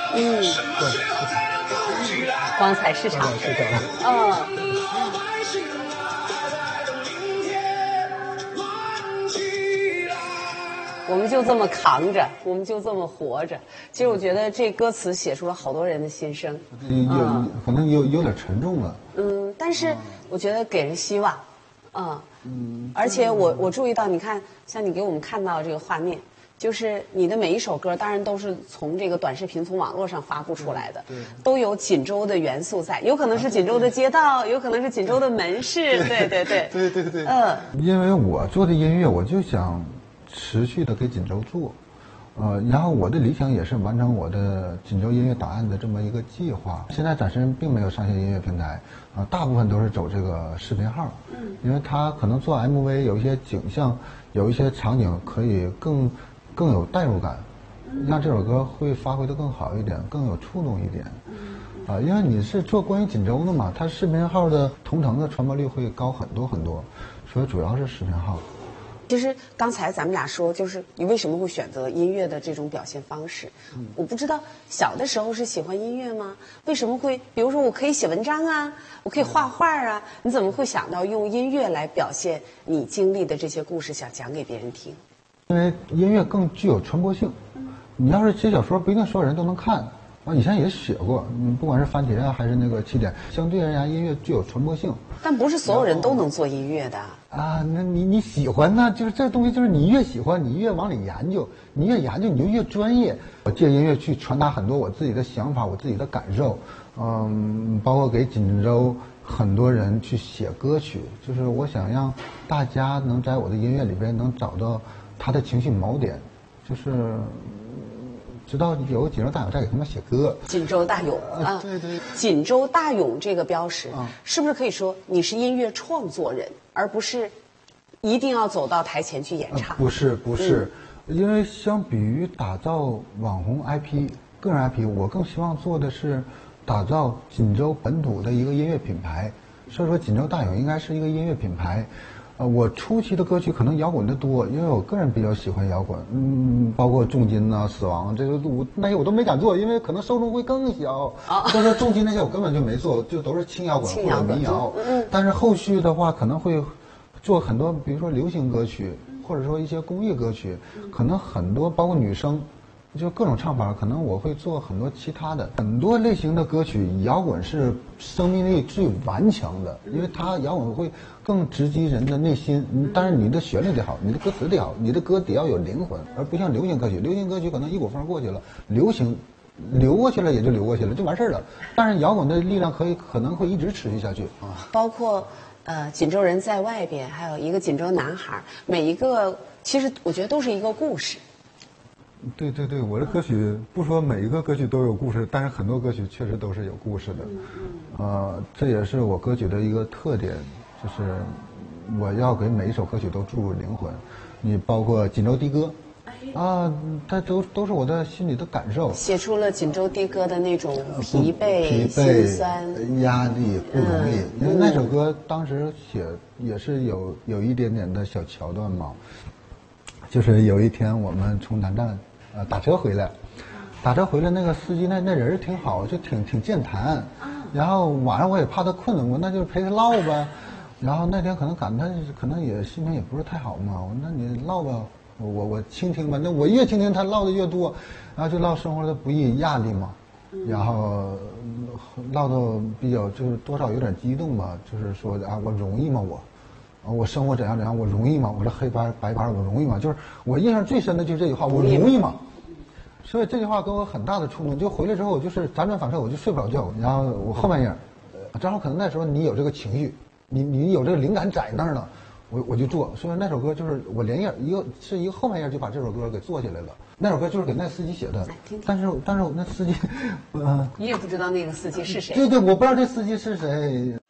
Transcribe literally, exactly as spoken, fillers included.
嗯，对，光彩市场， 是这样。 嗯。我们就这么扛着，我们就这么活着。其实我觉得这歌词写出了好多人的心声， 有有可能有有点沉重了。 嗯，但是我觉得给人希望，啊，嗯，而且我我注意到，你看，像你给我们看到这个画面，就是你的每一首歌，当然都是从这个短视频、从网络上发布出来的，都有锦州的元素在，有可能是锦州的街道，有可能是锦州的门市，对对对， 对对对， 嗯， 因为我做的音乐，我就想持续的给锦州做，呃，然后我的理想也是完成我的锦州音乐档案的这么一个计划。现在暂时并没有上线音乐平台，啊、呃，大部分都是走这个视频号，嗯，因为它可能做 M V 有一些景象，有一些场景可以更更有代入感，让这首歌会发挥的更好一点，更有触动一点。啊、呃，因为你是做关于锦州的嘛，它视频号的同城的传播率会高很多很多，所以主要是视频号。 其实刚才咱们俩说，就是你为什么会选择音乐的这种表现方式？嗯，我不知道小的时候是喜欢音乐吗？为什么会？比如说，我可以写文章啊，我可以画画啊，你怎么会想到用音乐来表现你经历的这些故事，想讲给别人听？ 因为音乐更具有传播性。你要是写小说，不一定所有人都能看。啊，以前也写过，嗯，不管是番茄啊，还是那个起点，相对而言，音乐具有传播性。 但不是所有人都能做音乐的啊。那你你喜欢呢？就是这东西，就是你越喜欢，你越往里研究，你越研究，你就越专业。我借音乐去传达很多我自己的想法，我自己的感受，嗯，包括给锦州很多人去写歌曲，就是我想让大家能在我的音乐里边能找到他的情绪锚点，就是。直到有锦州大勇再给他们写歌。 锦州大勇啊， 对对。 锦州大勇这个标识，啊、是不是可以说你是音乐创作人，而不是一定要走到台前去演唱？ 呃、不是不是、嗯，因为相比于打造网红 I P、个人 I P， 我更希望做的是打造锦州本土的一个音乐品牌。所以说，锦州大勇应该是一个音乐品牌。呃，我初期的歌曲可能摇滚的多，因为我个人比较喜欢摇滚，嗯，包括重金呐、死亡这个我那些我都没敢做，因为可能受众会更小。啊，所以说重金那些我根本就没做，就都是轻摇滚或者民谣。嗯，但是后续的话可能会做很多，比如说流行歌曲，或者说一些公益歌曲，可能很多包括女生。就各种唱法，可能我会做很多其他的很多类型的歌曲。摇滚是生命力最顽强的，因为它摇滚会更直击人的内心。当然，你的旋律得好，你的歌词得好，你的歌得要有灵魂，而不像流行歌曲。流行歌曲可能一股风过去了，流行流过去了也就流过去了，就完事儿了。但是摇滚的力量可以可能会一直持续下去啊。 包括呃，锦州人在外边，还有一个锦州男孩，每一个其实我觉得都是一个故事。 对对对，我的歌曲不说每一个歌曲都有故事，但是很多歌曲确实都是有故事的。呃，这也是我歌曲的一个特点，就是我要给每一首歌曲都注入灵魂。你包括锦州的歌，啊，它都都是我的心里的感受， 写出了锦州的歌的那种疲惫、 疲惫、心酸、 压力不容易。嗯、因为那首歌当时写也是有有一点点的小桥段嘛。就是有一天我们从南站呃打车回来，打车回来那个司机那那人挺好，就挺挺健谈。然后晚上我也怕他困了，我那就陪他唠呗。然后那天可能赶他可能也心情也不是太好嘛，我说那你唠吧，我我我倾听吧。那我越倾听他唠的越多，然后就唠生活的不易压力嘛。然后唠到比较就是多少有点激动吧，就是说啊我容易吗我。我生活怎样怎样，我容易吗？我这黑白白板我容易吗？就是我印象最深的就是这句话，我容易吗？所以这句话给我很大的触动。就回来之后，我就是辗转反侧，我就睡不着觉。然后我后半夜，正好可能那时候你有这个情绪，你你有这个灵感在那儿了，我我就做。所以那首歌就是我连夜一个是一个后半夜就把这首歌给做起来了。那首歌就是给那司机写的，但是但是那司机， 嗯、呃，你也不知道那个司机是谁。 对对，我不知道这司机是谁。